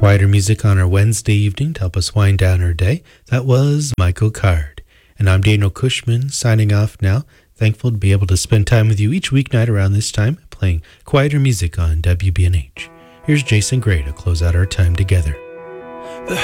quieter music on our Wednesday evening to help us wind down our day. That was Michael Card. And I'm Daniel Cushman, signing off now. Thankful to be able to spend time with you each weeknight around this time, playing quieter music on WBNH. Here's Jason Gray to close out our time together. The